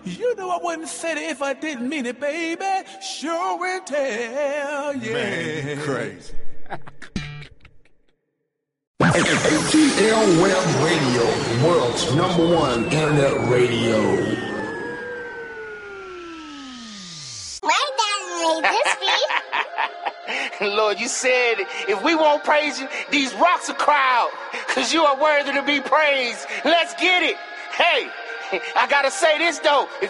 You know I wouldn't say it if I didn't mean it, baby. Sure will tell, yeah. Man, crazy. ATL Web Radio, the world's #1 internet radio. My dad made this beat. Lord, you said if we won't praise you, these rocks will cry out, because you are worthy to be praised. Let's get it. Hey, I gotta say this though.